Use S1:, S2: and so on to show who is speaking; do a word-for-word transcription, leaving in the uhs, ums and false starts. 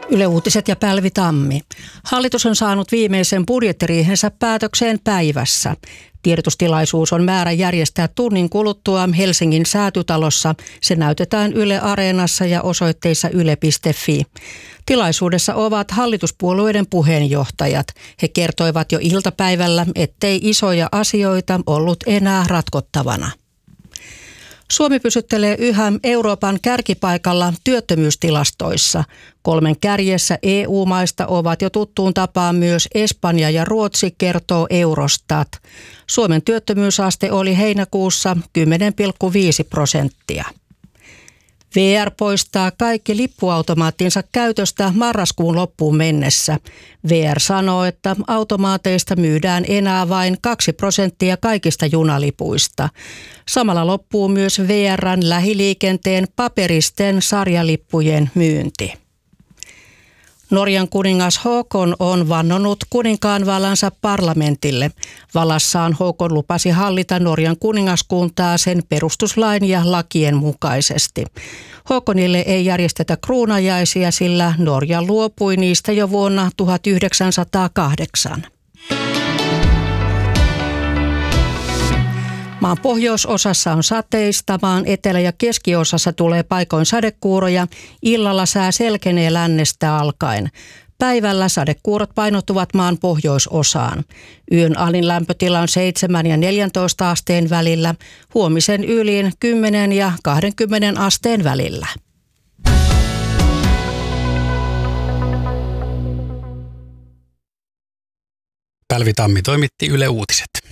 S1: Yle Uutiset ja Pälvi Tammi. Hallitus on saanut viimeisen budjettiriihensä päätökseen päivässä. Tiedotustilaisuus on määrä järjestää tunnin kuluttua Helsingin Säätytalossa. Se näytetään Yle Areenassa ja osoitteissa yle piste fi. Tilaisuudessa ovat hallituspuolueiden puheenjohtajat. He kertoivat jo iltapäivällä, ettei isoja asioita ollut enää ratkottavana. Suomi pysyttelee yhä Euroopan kärkipaikalla työttömyystilastoissa. Kolmen kärjessä E U-maista ovat jo tuttuun tapaan myös Espanja ja Ruotsi, kertoo Eurostat. Suomen työttömyysaste oli heinäkuussa kymmenen pilkku viisi prosenttia. V R poistaa kaikki lippuautomaattinsa käytöstä marraskuun loppuun mennessä. V R sanoo, että automaateista myydään enää vain kaksi prosenttia kaikista junalipuista. Samalla loppuu myös V R:n lähiliikenteen paperisten sarjalippujen myynti. Norjan kuningas Håkon on vannonut kuninkaanvallansa parlamentille. Valassaan Håkon lupasi hallita Norjan kuningaskuntaa sen perustuslain ja lakien mukaisesti. Håkonille ei järjestetä kruunajaisia, sillä Norja luopui niistä jo vuonna tuhatyhdeksänsataakahdeksan. Maan pohjoisosassa on sateista, maan etelä- ja keskiosassa tulee paikoin sadekuuroja, illalla sää selkenee lännestä alkaen. Päivällä sadekuurot painottuvat maan pohjoisosaan. Yön alin lämpötila on seitsemän ja neljäntoista asteen välillä, huomisen yliin kymmenen ja kaksikymmentä asteen välillä.
S2: Pälvi Tammi toimitti Yle Uutiset.